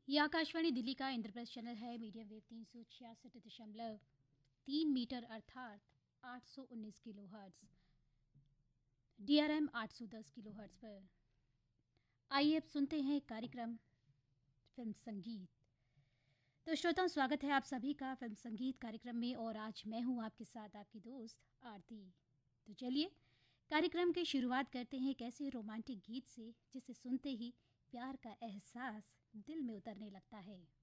ये आकाशवाणी दिल्ली का इंद्रप्रस्थ चैनल है। मीडियम वेव 366.3 मीटर अर्थात 819 kilo hertz, DRM 810 kilo hertz पर। आइए अब सुनते हैं एक कार्यक्रम फिल्म संगीत। तो श्रोताओं, स्वागत है आप सभी का फिल्म संगीत कार्यक्रम में, और आज मैं हूं आपके साथ आपकी दोस्त आरती। तो चलिए कार्यक्रम की शुरुआत करते हैं एक ऐसे रोमांटिक गीत से जिसे सुनते ही प्यार का एहसास दिल में उतरने लगता है।